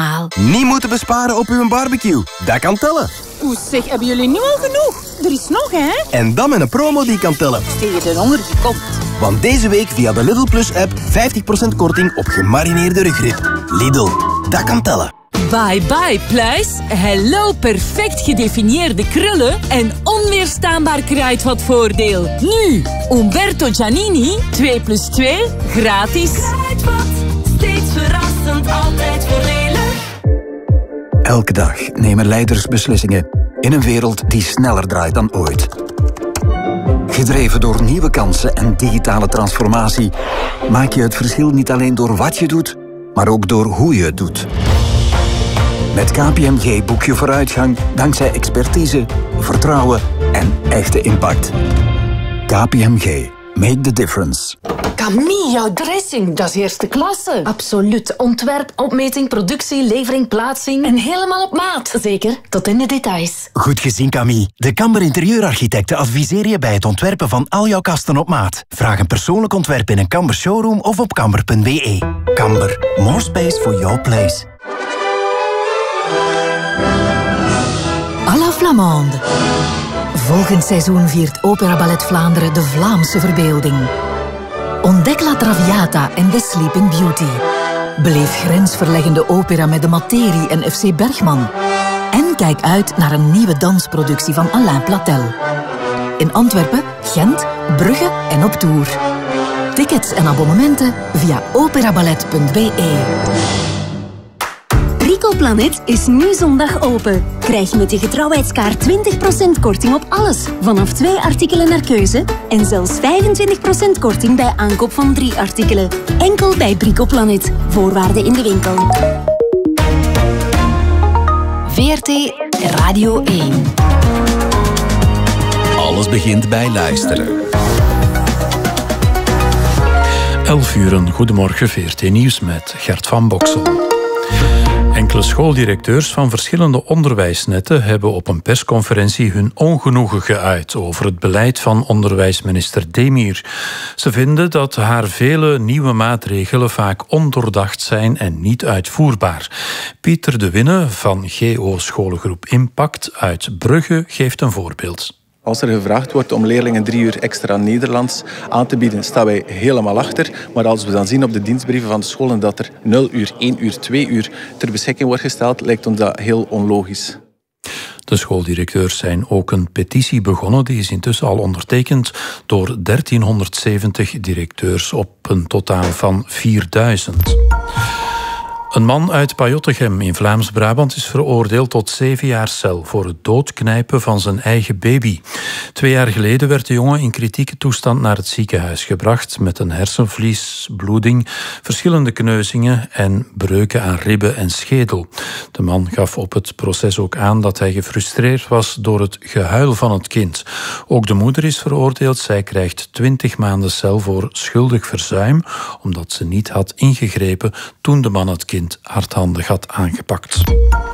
allemaal. Niet moeten besparen op uw barbecue. Dat kan tellen. Oeh, zeg, hebben jullie nu al genoeg? Er is nog, hè? En dan met een promo die kan tellen. Tegen de honger komt. Want deze week via de Lidl Plus app 50% korting op gemarineerde rugrib. Lidl, dat kan tellen. Bye bye pluis. Hello perfect gedefinieerde krullen en onweerstaanbaar kruidvatvoordeel. Nu, Umberto Giannini, 2+2, gratis. Kruidvat, steeds verrassend, altijd voordelig. Elke dag nemen leiders beslissingen in een wereld die sneller draait dan ooit. Gedreven door nieuwe kansen en digitale transformatie maak je het verschil niet alleen door wat je doet, maar ook door hoe je het doet. Met KPMG boek je vooruitgang dankzij expertise, vertrouwen en echte impact. KPMG. Make the difference. Camille, jouw dressing, dat is eerste klasse. Absoluut. Ontwerp, opmeting, productie, levering, plaatsing. En helemaal op maat. Zeker, tot in de details. Goed gezien, Camille. De Kamber Interieurarchitecten adviseren je bij het ontwerpen van al jouw kasten op maat. Vraag een persoonlijk ontwerp in een Kamber showroom of op kamber.be. Kamber. More space for your place. À la Flamande. Volgend seizoen viert Opera Ballet Vlaanderen de Vlaamse verbeelding. Ontdek La Traviata en The Sleeping Beauty. Beleef grensverleggende opera met de Materie en FC Bergman. En kijk uit naar een nieuwe dansproductie van Alain Platel. In Antwerpen, Gent, Brugge en op tour. Tickets en abonnementen via operaballet.be. Bricoplanet is nu zondag open. Krijg met je getrouwheidskaart 20% korting op alles. Vanaf 2 artikelen naar keuze. En zelfs 25% korting bij aankoop van 3 artikelen. Enkel bij Bricoplanet. Voorwaarden in de winkel. VRT Radio 1. Alles begint bij luisteren. 11 uur, goedemorgen, VRT Nieuws met Gert van Boksel. Enkele schooldirecteurs van verschillende onderwijsnetten hebben op een persconferentie hun ongenoegen geuit over het beleid van onderwijsminister Demir. Ze vinden dat haar vele nieuwe maatregelen vaak ondoordacht zijn en niet uitvoerbaar. Pieter de Winne van GO Scholengroep Impact uit Brugge geeft een voorbeeld. Als er gevraagd wordt om leerlingen 3 uur extra Nederlands aan te bieden, staan wij helemaal achter. Maar als we dan zien op de dienstbrieven van de scholen dat er 0 uur, 1 uur, 2 uur ter beschikking wordt gesteld, lijkt ons dat heel onlogisch. De schooldirecteurs zijn ook een petitie begonnen. Die is intussen al ondertekend door 1370 directeurs op een totaal van 4000. Een man uit Pajottegem in Vlaams-Brabant is veroordeeld tot 7 jaar cel voor het doodknijpen van zijn eigen baby. 2 jaar geleden werd de jongen in kritieke toestand naar het ziekenhuis gebracht met een hersenvliesbloeding, verschillende kneuzingen en breuken aan ribben en schedel. De man gaf op het proces ook aan dat hij gefrustreerd was door het gehuil van het kind. Ook de moeder is veroordeeld. Zij krijgt 20 maanden cel voor schuldig verzuim, omdat ze niet had ingegrepen toen de man het kind hardhandig had aangepakt.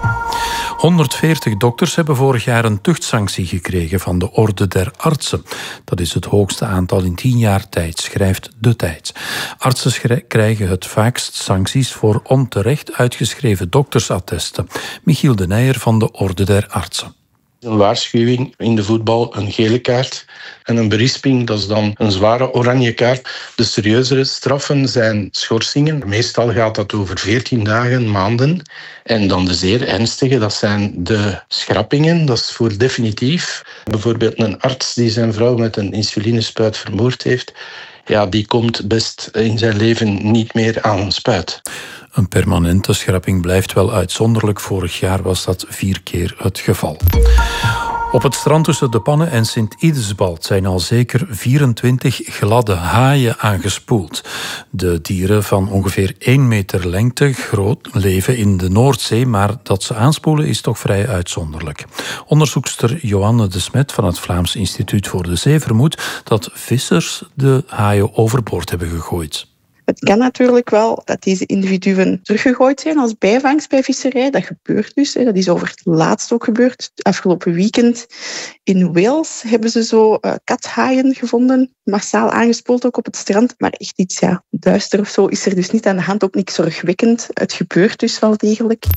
140 dokters hebben vorig jaar een tuchtsanctie gekregen van de Orde der Artsen. Dat is het hoogste aantal in 10 jaar tijd, schrijft De Tijd. Artsen krijgen het vaakst sancties voor onterecht uitgeschreven doktersattesten. Michiel de Nijer van de Orde der Artsen. Een waarschuwing in de voetbal, een gele kaart. En een berisping, dat is dan een zware oranje kaart. De serieuzere straffen zijn schorsingen. Meestal gaat dat over 14 dagen, maanden. En dan de zeer ernstige, dat zijn de schrappingen. Dat is voor definitief. Bijvoorbeeld een arts die zijn vrouw met een insulinespuit vermoord heeft. Ja, die komt best in zijn leven niet meer aan een spuit. Een permanente schrapping blijft wel uitzonderlijk. Vorig jaar was dat 4 keer het geval. Op het strand tussen De Pannen en Sint-Idesbald zijn al zeker 24 gladde haaien aangespoeld. De dieren van ongeveer 1 meter lengte groot leven in de Noordzee, maar dat ze aanspoelen is toch vrij uitzonderlijk. Onderzoekster Joanne de Smet van het Vlaams Instituut voor de Zee vermoedt dat vissers de haaien overboord hebben gegooid. Het kan natuurlijk wel dat deze individuen teruggegooid zijn als bijvangst bij visserij. Dat gebeurt dus. Dat is over het laatst ook gebeurd. Afgelopen weekend in Wales hebben ze zo kathaaien gevonden. Massaal aangespoeld ook op het strand. Maar echt iets duister of zo is er dus niet aan de hand. Ook niks zorgwekkend. Het gebeurt dus wel degelijk.